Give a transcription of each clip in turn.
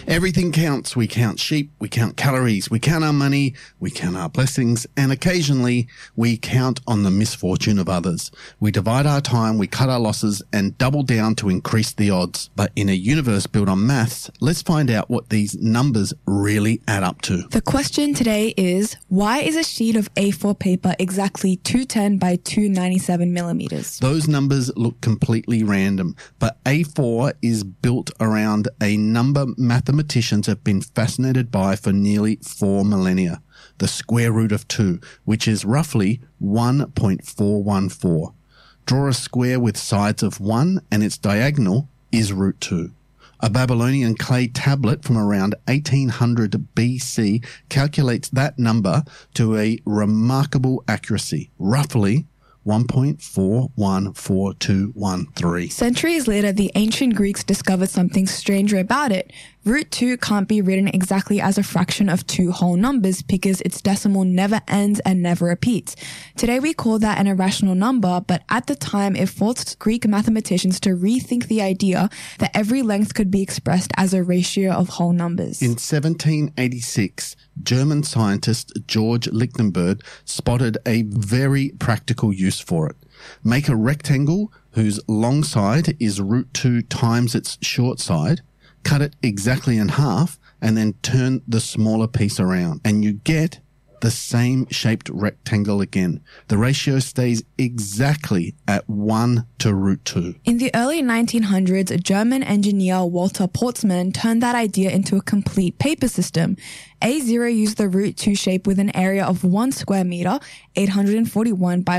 Everything counts. We count sheep, we count calories, we count our money, we count our blessings, and occasionally we count on the misfortune of others. We divide our time, we cut our losses, and double down to increase the odds. But in a universe built on maths, let's find out what these numbers really add up to. The question today is, why is a sheet of A4 paper exactly 210 by 297 millimeters? Those numbers look completely random, but A4 is built around a number mathematicians have been fascinated by for nearly 4 millennia. The square root of 2, which is roughly 1.414. Draw a square with sides of 1 and its diagonal is root 2. A Babylonian clay tablet from around 1800 BC calculates that number to a remarkable accuracy, roughly 1.414213. Centuries later, the ancient Greeks discovered something stranger about it. Root 2 can't be written exactly as a fraction of two whole numbers because its decimal never ends and never repeats. Today we call that an irrational number, but at the time it forced Greek mathematicians to rethink the idea that every length could be expressed as a ratio of whole numbers. In 1786, German scientist George Lichtenberg spotted a very practical use for it. Make a rectangle whose long side is root 2 times its short side, cut it exactly in half, and then turn the smaller piece around, and you get the same shaped rectangle again. The ratio stays exactly at 1 to root 2. In the early 1900s, German engineer Walter Portzmann turned that idea into a complete paper system. A0 used the root 2 shape with an area of 1 square meter, 841 by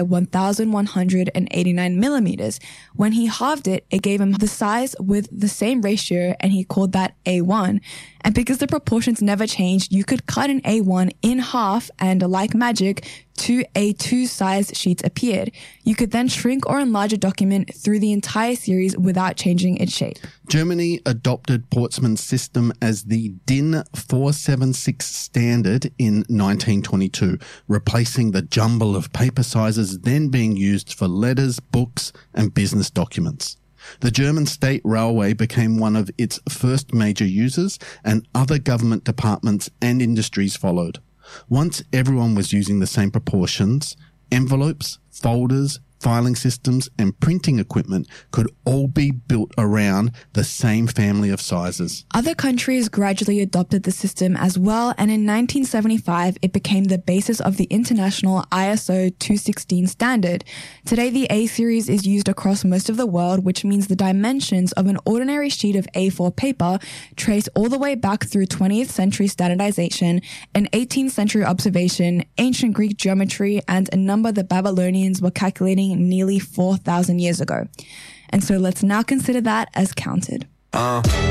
1,189 millimeters. When he halved it, it gave him the size with the same ratio, and he called that A1. And because the proportions never changed, you could cut an A1 in half, and like magic, two A2 size sheets appeared. You could then shrink or enlarge a document through the entire series without changing its shape. Germany adopted Portzmann's system as the DIN 476 standard in 1922, replacing the jumble of paper sizes then being used for letters, books, and business documents. The German State Railway became one of its first major users, and other government departments and industries followed. Once everyone was using the same proportions, envelopes, folders, filing systems, and printing equipment could all be built around the same family of sizes. Other countries gradually adopted the system as well, and in 1975, it became the basis of the international ISO 216 standard. Today, the A series is used across most of the world, which means the dimensions of an ordinary sheet of A4 paper trace all the way back through 20th century standardization, an 18th century observation, ancient Greek geometry, and a number the Babylonians were calculating nearly 4,000 years ago. And so let's now consider that as counted.